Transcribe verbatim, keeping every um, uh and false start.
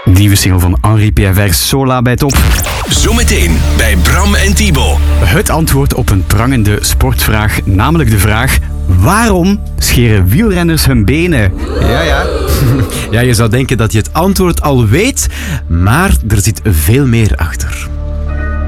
Nieuwe single van Henri Pierre Sola bij Top. Zometeen bij Bram en Thibaut. Het antwoord op een prangende sportvraag, namelijk de vraag: waarom scheren wielrenners hun benen? Ja, ja. Ja, je zou denken dat je het antwoord al weet, maar er zit veel meer achter.